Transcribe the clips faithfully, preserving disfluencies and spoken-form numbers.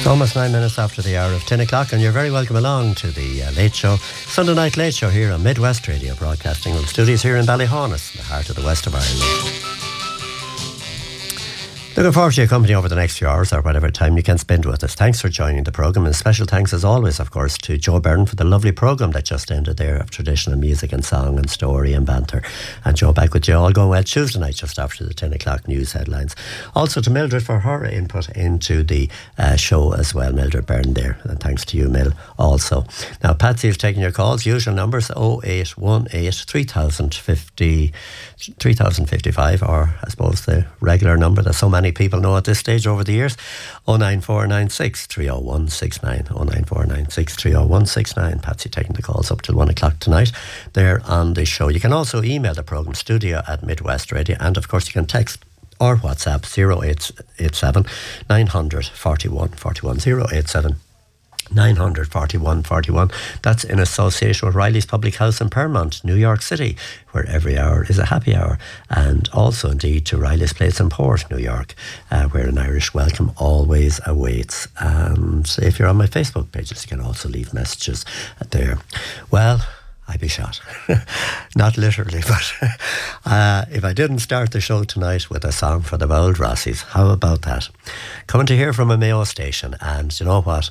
It's almost nine minutes after the hour of ten o'clock, and you're very welcome along to the uh, Late Show, Sunday Night Late Show here on Midwest Radio, broadcasting from studios here in Ballyhaunis, in the heart of the west of Ireland. Looking forward to your company over the next few hours or whatever time you can spend with us. Thanks for joining the programme, and special thanks as always, of course, to Joe Byrne for the lovely programme that just ended there of traditional music and song and story and banter. And Joe, back with you all going well Tuesday night just after the ten o'clock news headlines. Also to Mildred for her input into the uh, show as well, Mildred Byrne there. And thanks to you, Mil, also. Now, Patsy is taking your calls. Usual numbers oh eight one eight, three thousand fifty, three thousand fifty-five, or I suppose the regular number that so many people know at this stage over the years, oh nine four nine six, three oh one six nine, oh nine four nine six, three oh one six nine. Patsy taking the calls up till one o'clock tonight there on the show. You can also email the programme studio at Midwest Radio, and of course you can text or WhatsApp zero eight eight seven, nine hundred, forty-one forty-one, zero eight seven nine hundred, forty-one forty-one. That's in association with Riley's Public House in Paramount, New York City, where every hour is a happy hour. And also indeed to Riley's Place in Port, New York, uh, where an Irish welcome always awaits. And if you're on my Facebook pages, you can also leave messages there. Well, I'd be shot. Not literally, but uh, if I didn't start the show tonight with a song for the Bold Rossies, how about that? Coming to hear from a Mayo station, and you know what?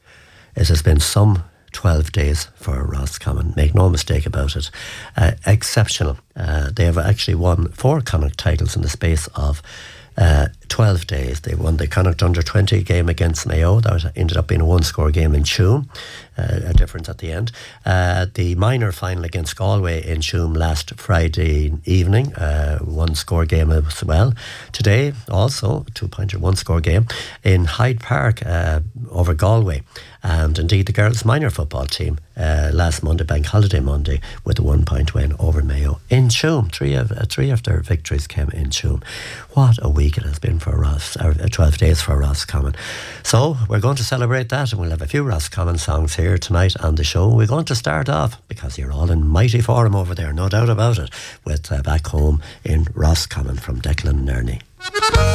It has been some twelve days for Roscommon, make no mistake about it. Uh, exceptional. Uh, they have actually won four Connacht titles in the space of uh, twelve days. They won the Connacht under twenty game against Mayo. That ended up being a one-score game in Tuam, uh, a difference at the end. Uh, the minor final against Galway in Tuam last Friday evening, uh, one-score game as well. Today, also, two-pointer, one-score game in Hyde Park uh, over Galway. And indeed the girls' minor football team uh, last Monday, Bank Holiday Monday, with a one-point win over Mayo in Tuam. Three of uh, three of their victories came in Tuam. What a week it has been for Ross, or twelve days for Roscommon. So we're going to celebrate that, and we'll have a few Roscommon songs here tonight on the show. We're going to start off, because you're all in mighty form over there, no doubt about it, with uh, Back Home in Roscommon from Declan and Ernie.